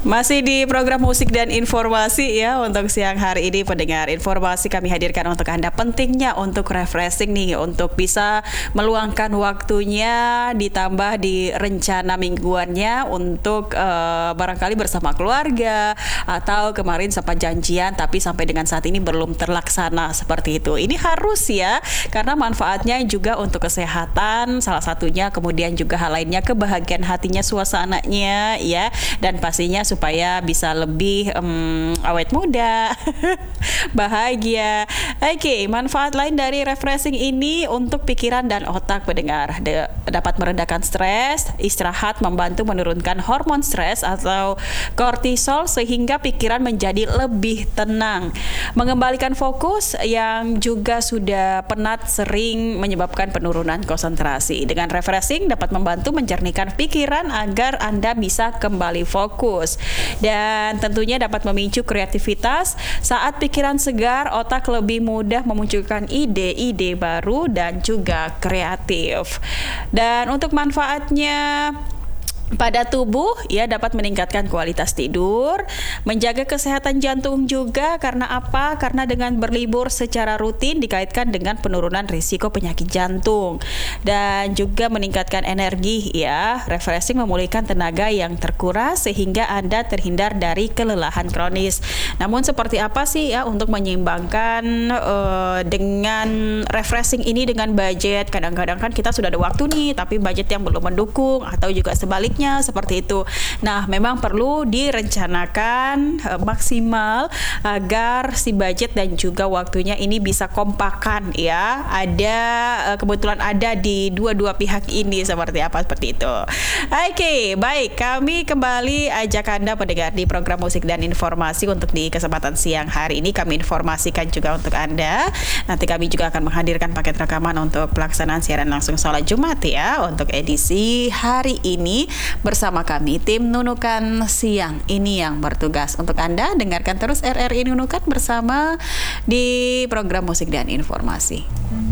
Masih di program musik dan informasi ya untuk siang hari ini pendengar. Informasi kami hadirkan untuk Anda pentingnya untuk refreshing nih, untuk bisa meluangkan waktunya ditambah di rencana mingguannya untuk barangkali bersama keluarga atau kemarin sempat janjian tapi sampai dengan saat ini belum terlaksana seperti itu. Ini harus ya karena manfaatnya juga untuk kesehatan salah satunya, kemudian juga hal lainnya kebahagiaan hatinya, suasananya ya, dan pastinya supaya bisa lebih awet muda, bahagia. Oke, manfaat lain dari refreshing ini untuk pikiran dan otak pendengar. Dapat meredakan stres, istirahat membantu menurunkan hormon stres atau kortisol sehingga pikiran menjadi lebih tenang. Mengembalikan fokus yang juga sudah penat sering menyebabkan penurunan konsentrasi. Dengan refreshing dapat membantu menjernihkan pikiran agar Anda bisa kembali fokus. Dan tentunya dapat memicu kreativitas. Saat pikiran segar, otak lebih mudah memunculkan ide-ide baru dan juga kreatif. Dan untuk manfaatnya pada tubuh ya, dapat meningkatkan kualitas tidur, menjaga kesehatan jantung juga. Karena apa? Karena dengan berlibur secara rutin dikaitkan dengan penurunan risiko penyakit jantung dan juga meningkatkan energi ya. Refreshing memulihkan tenaga yang terkuras sehingga Anda terhindar dari kelelahan kronis. Namun seperti apa sih ya untuk menyeimbangkan dengan refreshing ini dengan budget? Kadang-kadang kan kita sudah ada waktu nih tapi budget yang belum mendukung atau juga sebaliknya seperti itu. Nah, memang perlu direncanakan maksimal agar si budget dan juga waktunya ini bisa kompakan ya. Ada kebetulan ada di dua-dua pihak ini seperti apa, seperti itu. Oke, baik, kami kembali ajak Anda pendengar di program musik dan informasi untuk di kesempatan siang hari ini. Kami informasikan juga untuk Anda. Nanti kami juga akan menghadirkan paket rekaman untuk pelaksanaan siaran langsung sholat Jumat ya untuk edisi hari ini. Bersama kami tim Nunukan Siang ini yang bertugas untuk Anda. Dengarkan terus RRI Nunukan bersama di program musik dan informasi.